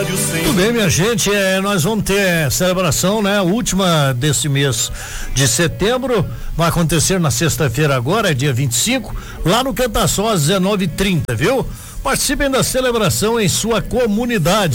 Tudo bem, minha gente, nós vamos ter celebração, né? Última desse mês de setembro, vai acontecer na sexta-feira agora, dia 25, lá no Cantaçó às 19h30, viu? Participem da celebração em sua comunidade.